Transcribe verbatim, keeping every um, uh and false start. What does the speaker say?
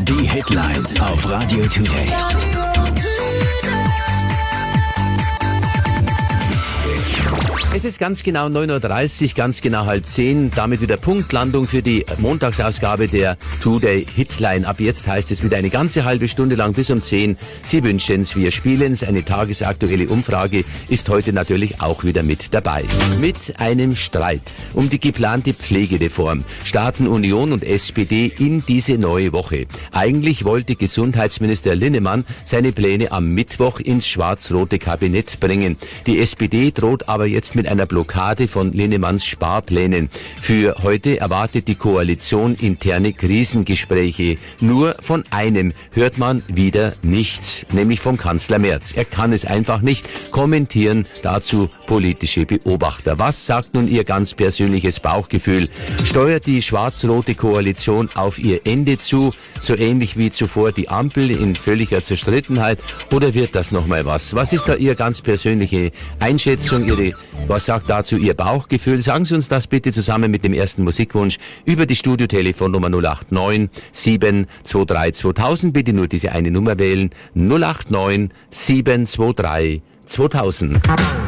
Die Hitline auf Radio Today. Es ist ganz genau neun Uhr dreißig, ganz genau halb zehn. Damit wieder Punktlandung für die Montagsausgabe der Today Hitline. Ab jetzt heißt es wieder eine ganze halbe Stunde lang bis um zehn. Sie wünschen's, wir spielen's. Eine tagesaktuelle Umfrage ist heute natürlich auch wieder mit dabei. Mit einem Streit um die geplante Pflegereform starten Union und S P D in diese neue Woche. Eigentlich wollte Gesundheitsminister Linnemann seine Pläne am Mittwoch ins schwarz-rote Kabinett bringen. Die S P D droht aber jetzt mit einer Blockade von Linnemanns Sparplänen. Für heute erwartet die Koalition interne Krisengespräche. Nur von einem hört man wieder nichts, nämlich vom Kanzler Merz. Er kann es einfach nicht kommentieren, dazu politische Beobachter. Was sagt nun Ihr ganz persönliches Bauchgefühl? Steuert die schwarz-rote Koalition auf ihr Ende zu, so ähnlich wie zuvor die Ampel in völliger Zerstrittenheit, oder wird das nochmal was? Was ist da Ihre ganz persönliche Einschätzung, Ihre Was sagt dazu Ihr Bauchgefühl? Sagen Sie uns das bitte zusammen mit dem ersten Musikwunsch über die Studiotelefonnummer null acht neun sieben zwei drei zweitausend. Bitte nur diese eine Nummer wählen. null acht neun sieben zwei drei zweitausend.